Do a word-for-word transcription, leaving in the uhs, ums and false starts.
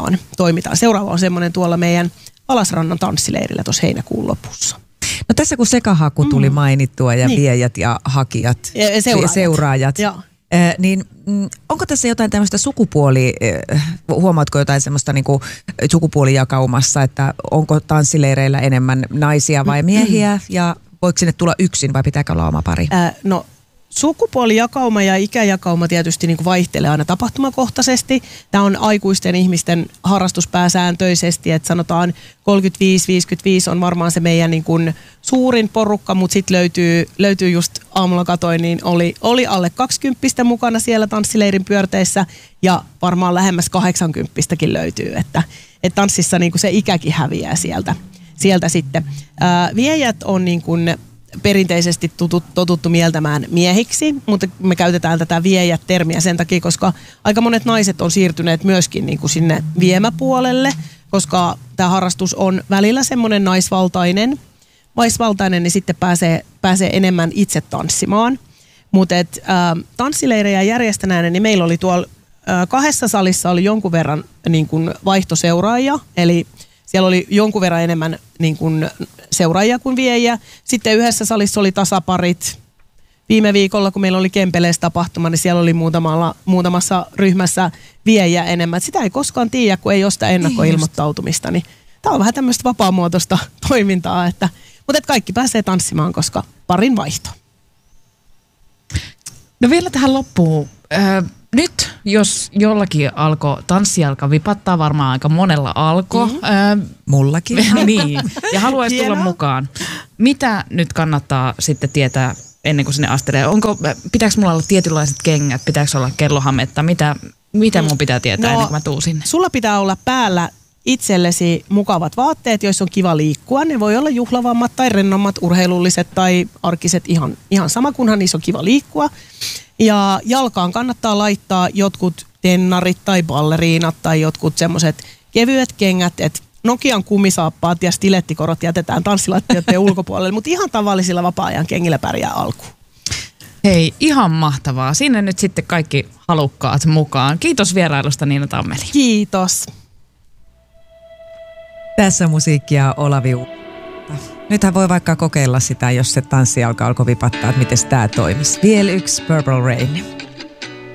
toimitaan. toimitaan. Seuraava on semmoinen tuolla meidän Alasrannan tanssileirillä tuossa heinäkuun lopussa. No tässä kun sekahaku tuli mm. mainittua ja niin. viejät ja hakijat ja, ja seuraajat, seuraajat äh, niin mm, onko tässä jotain tämmöistä sukupuoli, äh, huomaatko jotain semmoista niinku sukupuolijakaumassa, että onko tanssileireillä enemmän naisia vai miehiä ja voiko sinne tulla yksin vai pitääkö olla oma pari? Äh, no sukupuolijakauma ja ikäjakauma tietysti niin kuin vaihtelee aina tapahtumakohtaisesti. Tämä on aikuisten ihmisten harrastus pääsääntöisesti, että sanotaan kolmekymmentäviisi viisikymmentäviisi on varmaan se meidän niin kuin suurin porukka, mutta sitten löytyy, löytyy just aamulla katoin, niin oli, oli alle kaksikymppistä mukana siellä tanssileirin pyörteissä ja varmaan lähemmäs kahdeksankymppistäkin löytyy, että, että tanssissa niin kuin se ikäkin häviää sieltä, sieltä sitten. Ää, viejät on niin kuin perinteisesti tutut, totuttu mieltämään miehiksi, mutta me käytetään tätä viejät-termiä sen takia, koska aika monet naiset on siirtyneet myöskin niin kuin sinne viemäpuolelle, koska tämä harrastus on välillä semmoinen naisvaltainen, naisvaltainen, niin sitten pääsee, pääsee enemmän itse tanssimaan. Mutta äh, tanssileirejä järjestänään, niin meillä oli tuolla äh, kahdessa salissa oli jonkun verran niin kuin vaihtoseuraajia, eli siellä oli jonkun verran enemmän niin kuin seuraajia kuin viejä. Sitten yhdessä salissa oli tasaparit. Viime viikolla, kun meillä oli Kempeleessä tapahtuma, niin siellä oli muutamalla, muutamassa ryhmässä viejä enemmän. Sitä ei koskaan tiedä, kun ei ole sitä ennakkoilmoittautumista. Niin tämä on vähän tämmöistä vapaamuotoista toimintaa, että, mutta että kaikki pääsee tanssimaan, koska parin vaihto. No vielä tähän loppuun. Äh, nyt, jos jollakin alkoi, tanssi alkaa vipattaa, varmaan aika monella alkoi. Mm-hmm. Äh, Mullakin. Niin, ja haluaisi tulla mukaan. Mitä nyt kannattaa sitten tietää ennen kuin sinne astelee? Onko, pitääkö mulla olla tietynlaiset kengät, pitääkö olla kellohametta? Mitä, mitä mun pitää tietää no, ennen kuin mä tuun sinne? Sulla pitää olla päällä itsellesi mukavat vaatteet, joissa on kiva liikkua. Ne voi olla juhlavammat tai rennommat, urheilulliset tai arkiset, ihan, ihan sama, kunhan niissä on kiva liikkua. Ja jalkaan kannattaa laittaa jotkut tennarit tai balleriinat tai jotkut semmoiset kevyet kengät, että Nokian kumisaappaat ja stilettikorot jätetään tanssilattioiden ulkopuolelle, mutta ihan tavallisilla vapaa-ajan kengillä pärjää alkuun. Hei, ihan mahtavaa. Sinne nyt sitten kaikki halukkaat mukaan. Kiitos vierailusta, Niina Tammeli. Kiitos. Tässä musiikkia Olavi. Nythän voi vaikka kokeilla sitä, jos se tanssi alkaa alkoi vipattaa, että miten tämä toimisi. Vielä yksi Purple Rain.